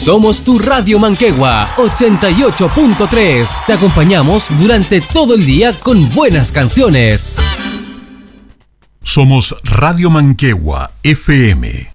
Somos tu Radio Manquehue 88.3. Te acompañamos durante todo el día con buenas canciones. Somos Radio Manquehue FM